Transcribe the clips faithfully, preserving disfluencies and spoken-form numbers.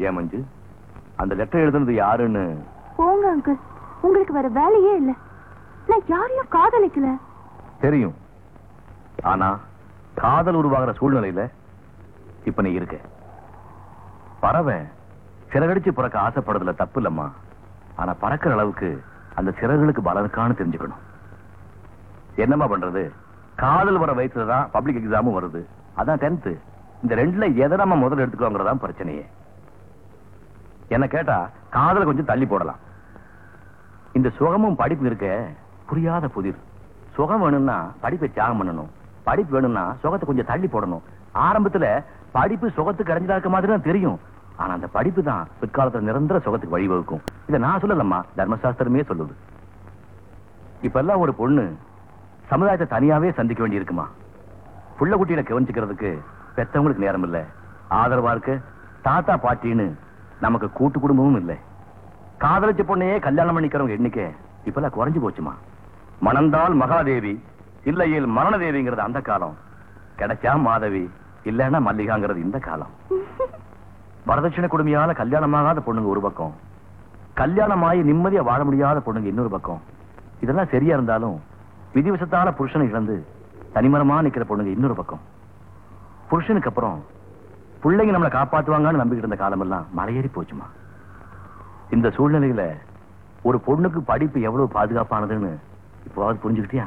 ஏன் மஞ்சு அந்த லெட்டர் எழுதுனது யாருன்னு? போங்க அங்கிள், உங்களுக்கு வேற வேலையே இல்ல. நான் யாரையும் காதலிக்கல. தெரியும், ஆனா காதல் உருவாகிற சூழ்நிலையில இப்ப நீ இருக்க. பறவை சிறகடிச்சு பிறக்க ஆசைப்படுறதுல தப்பு இல்லம்மா. ஆனா பறக்கிற அளவுக்கு அந்த சிறகுகளுக்கு பலம் இருக்கான்னு தெரிஞ்சுக்கணும். என்னம்மா பண்றது, காதல் வர வயசுலதான் பப்ளிக் எக்ஸாமும் வருது. அதான் டென்த். இந்த ரெண்டுல எதை நம்ம முதல்ல எடுத்துக்கோங்கிறதான் பிரச்சனையே. என்ன கேட்டா காதலை கொஞ்சம் தள்ளி போடலாம். இந்த சுகமும் படிப்பு இருக்க புரியாத புதிர். சுகம் வேணும்னா படிப்பை தியாகம் பண்ணணும், படிப்பு வேணும்னா சுகத்தை கொஞ்சம் தள்ளி போடணும். ஆரம்பத்துல படிப்பு சுகத்துக்கு அடைஞ்சதா இருக்க மாதிரி தான் தெரியும். ஆனா அந்த படிப்பு தான் பிற்காலத்துல நிரந்தர சுகத்துக்கு வழிவகுக்கும். இதை நான் சொல்லலம்மா, தர்மசாஸ்திரமே சொல்லுது. இப்ப எல்லாம் ஒரு பொண்ணு சமுதாயத்தை தனியாவே சந்திக்க வேண்டி இருக்குமா. புள்ள குட்டியில கவனிச்சுக்கிறதுக்கு பெத்தவங்களுக்கு நேரம் இல்ல. ஆதரவா இருக்கு தாத்தா பாட்டின்னு நமக்கு கூட்டு குடும்பமும் இல்லை. காதலிச்ச பொண்ணையே கல்யாணம் பண்ணிக்கிறவங்க எண்ணிக்கை இப்பெல்லாம் குறைஞ்சு போச்சுமா. மணந்தால் மகாதேவி இல்லையில் மரணதேவிங்கிறது அந்த காலம். கிடைச்சா மாதவி இல்லைன்னா மல்லிகாங்கிறது இந்த காலம். வரதட்சணை கொடுமையால கல்யாணமாகாத பொண்ணுங்க ஒரு பக்கம், கல்யாணமாயி நிம்மதியா வாழ முடியாத பொண்ணுங்க இன்னொரு பக்கம். இதெல்லாம் சரியா இருந்தாலும் விதிவசத்தால புருஷனை இழந்து தனிமரமா நிக்கிற பொண்ணுங்க இன்னொரு பக்கம். புருஷனுக்கு அப்புறம் பிள்ளைங்க நம்மளை காப்பாத்துவாங்கன்னு நம்பிக்கிட்டு இருந்த காலம் எல்லாம் மலையேறி போச்சுமா. இந்த சூழ்நிலையில ஒரு பொண்ணுக்கு படிப்பு எவ்வளவு பாதுகாப்பானதுன்னு இப்போவாது புரிஞ்சுக்கிட்டியா?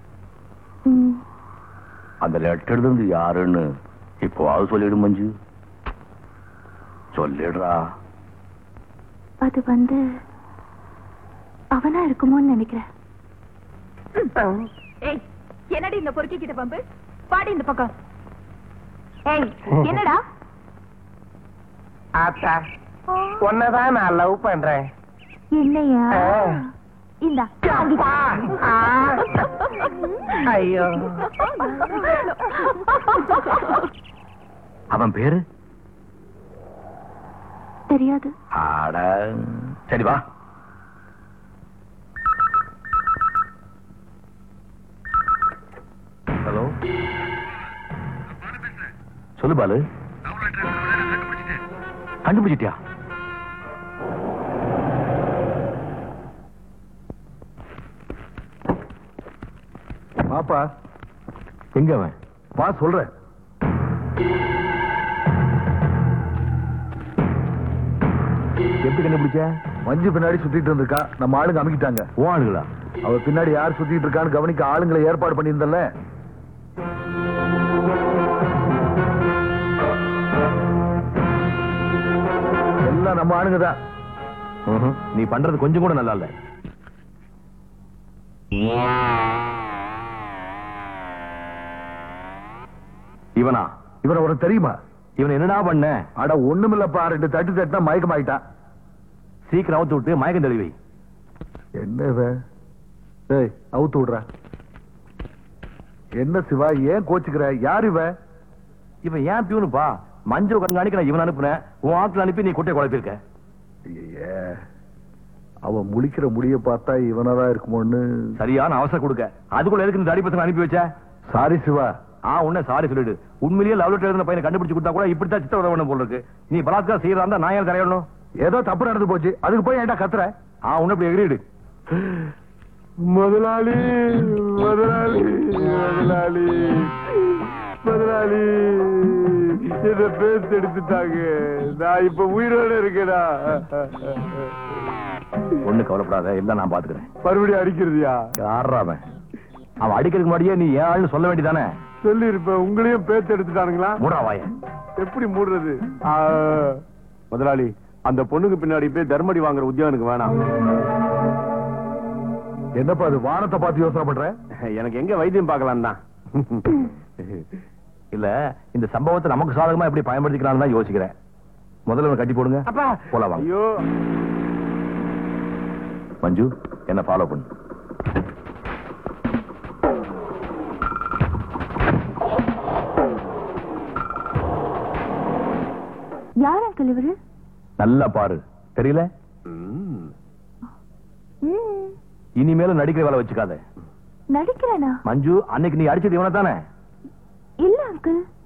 அந்த லெட்டர் எழுதுறது யாருன்னு இப்போவாது சொல்லிடும் மஞ்சு, சொல்லிடுறா. அது வந்து அவனா இருக்குமோன்னு நினைக்கிறேன். என்னடி இந்த பொறுக்கி கிட்ட பம்பு, பாடி இந்த பக்கம். ஏய் என்னடா? ஆத்தா உன்னதான் நான் லவ் பண்றேன். என்னையா? இந்தா. ஐயோ, அவன் பேரு தெரியாது. ஆட சரி வா. ஹலோ, சொல்லு பாலு. கண்டுபிடிச்சிட்டியா? பாப்பா எங்க அவன்? வா சொல்றேன். எப்படி கண்டுபிடிச்ச? மஞ்சு பின்னாடி சுத்திட்டு இருந்திருக்கா, நம்ம ஆளுங்க அமுக்கிட்டாங்க. ஓ ஆளுங்களா? அவ பின்னாடி யார் சுத்திட்டு இருக்கான்னு கவனிக்க ஆளுங்களை ஏற்பாடு பண்ணியிருந்தல்ல. எல்லாம் நம்ம ஆளுங்க தான். நீ பண்றது கொஞ்சம் கூட நல்லா இல்ல. இவனா? இவனை உனக்கு தெரியுமா? இவன் என்னடா பண்ண? அட ஒண்ணுமில்லப்பா, ரெண்டு தட்டு தட்டினா மயக்கம் ஆயிட்டான். சீக்கிரம் அவுத்து விட்டு மயக்கம் தெளிவை. என்ன இவன்? ஏய் அவுத்து விடுற. என்ன சிவா, ஏன் கோச்சுக்கிற? யார் இவன்? இவன் ஏன் பியூனுப்பா? மஞ்சள் கண்காணிக்க நான் இவன் அனுப்புனேன், உன் ஆட்கள் அனுப்பி நீ குட்டை குழப்பிருக்க. அவன் முழிக்கிற முடிய பார்த்தா இவனதான் இருக்குமோன்னு. சரியான அவசரம் கொடுக்க அதுக்குள்ள எதுக்கு இந்த அடி பசங்க அனுப்பி வச்ச? சாரி சிவா. ஆ உன்ன சாரி சொல்லிடு. உண்மையிலேயே லவ் லெட்டர் எழுதின பையனை கண்டுபிடிச்சு கொடுத்தா கூட இப்படித்தான் சித்த உதவணும் போல இருக்கு. நீ பலாத்காரம் செய்யறதா இருந்தா நான் ஏன் கரையணும்? ஏதோ தப்பு நடந்து போச்சு, அதுக்கு போய் ஏன்டா கத்துற? ஆ உன்ன இப்படி எகிரிடு. முதலாளி முதலாளி முதலாளி முதலாளி இத பேசி எடுத்துட்டாங்க. நான் இப்ப உயிரோட இருக்கேடா. ஒண்ணு கவலைப்படாத, இல்ல நான் பாத்துக்கிறேன். மறுபடியும் அடிக்கிறதுயா? யாராவன்? அவன் அடிக்கிறதுக்கு முன்னாடியே நீ ஏன் ஆள்னு சொல்ல வேண்டியதானே? சொல்லி இருப்ப. உங்களையும் பேத்து எடுத்துட்டானுங்களா? மூடாவாய. எப்படி மூடுறது? முதலாளி, அந்த பொண்ணுக்கு பின்னாடி போய் தர்மடி வாங்குற உத்தியோகம் எனக்கு வேணாம். என்னப்பா அது வானத்தை பார்த்து யோசனை பண்ற? எனக்கு எங்க வைத்தியம் பார்க்கலாம் தான். இல்ல இந்த சம்பவத்தை நமக்கு சாதகமா எப்படி பயன்படுத்திக்கலாம்னு தான் யோசிக்கிறேன். முதல்ல கட்டி போடுங்க. போலாம் வாங்க. ஐயோ மஞ்சு, என்ன ஃபாலோ பண்ணு. யார் அங்கிள் இவரு? நல்லா பாரு, தெரியல? இனிமேலும் நடிக்கிற வேலை வச்சுக்காத. நடிக்கிறேனா? மஞ்சு, அன்னைக்கு நீ அடிச்சது இவனை தானே? இல்ல அங்கிள்.